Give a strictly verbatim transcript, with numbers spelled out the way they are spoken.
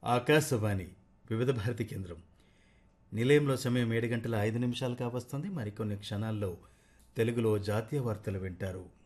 ఆకాశవాణి వివిధ భారతి కేంద్రం నిలయంలో సమయం ఏడు గంటల ఐదు నిమిషాలు కావస్తుంది. మరికొన్ని క్షణాల్లో తెలుగులో జాతీయ వార్తలు వింటారు.